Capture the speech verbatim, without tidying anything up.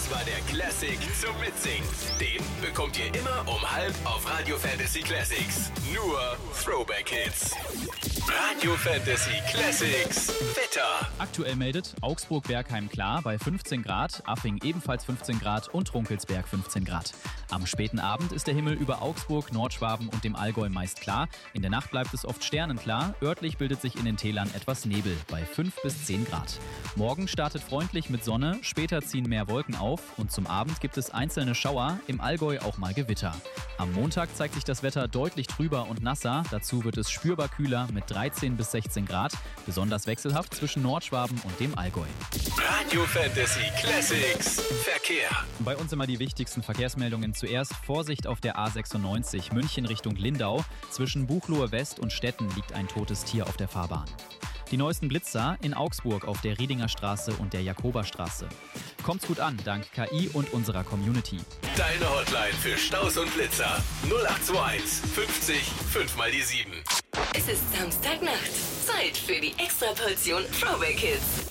Das war der Classic zum Mitsingen. Den bekommt ihr immer um halb auf Radio Fantasy Classics. Nur Throwback Hits. Radio Fantasy Classics Wetter. Aktuell meldet Augsburg-Bergheim klar bei fünfzehn Grad, Affing ebenfalls fünfzehn Grad und Runkelsberg fünfzehn Grad. Am späten Abend ist der Himmel über Augsburg, Nordschwaben und dem Allgäu meist klar. In der Nacht bleibt es oft sternenklar. Örtlich bildet sich in den Tälern etwas Nebel bei fünf bis zehn Grad. Morgen startet freundlich mit Sonne, später ziehen mehr Wolken auf und zum Abend gibt es einzelne Schauer, im Allgäu auch mal Gewitter. Am Montag zeigt sich das Wetter deutlich trüber und nasser. Dazu wird es spürbar kühler mit dreizehn bis sechzehn Grad. Besonders wechselhaft zwischen Nordschwaben und dem Allgäu. Radio Fantasy Classics Verkehr. Bei uns immer die wichtigsten Verkehrsmeldungen. Zuerst Vorsicht auf der A sechsundneunzig, München Richtung Lindau. Zwischen Buchloe West und Stetten liegt ein totes Tier auf der Fahrbahn. Die neuesten Blitzer in Augsburg auf der Riedinger Straße und der Jakoberstraße. Kommt's gut an, dank K I und unserer Community. Deine Hotline für Staus und Blitzer null acht zwei eins fünfzig fünf mal die sieben. Es ist Samstagnacht. Zeit für die Extraportion Throwback Hits.